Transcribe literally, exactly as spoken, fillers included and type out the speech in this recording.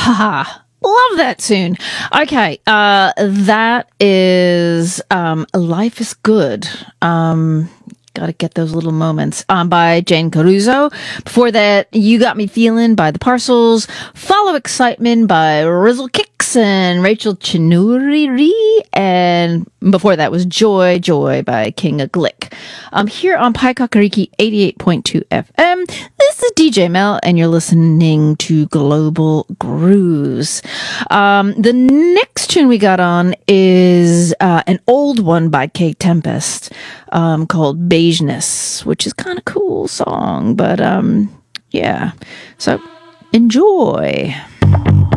Haha. Love that tune. Okay, uh, that is um, Life is Good. Um, Gotta get those little moments um, by Jane Caruso. Before that, You Got Me Feeling by The Parcels. Follow Excitement by Rizzle Kicks and Rachel Chinuri. And before that was Joy, Joy by King of Glick. Um, here on Pai Kakariki eighty-eight point two F M, this is D J Mel, and you're listening to Global Grooves. Um, the next tune we got on is uh, an old one by Kate Tempest um, called Beigeness, which is kind of cool song, but um, yeah. So enjoy.